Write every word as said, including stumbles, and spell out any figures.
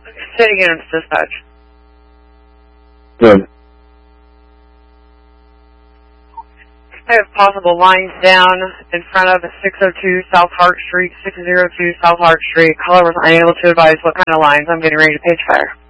Say it again, it's dispatch. Good. I have possible lines down in front of six oh two South Hart Street, six oh two South Hart Street. Caller was unable to advise what kind of lines. I'm getting ready to page fire.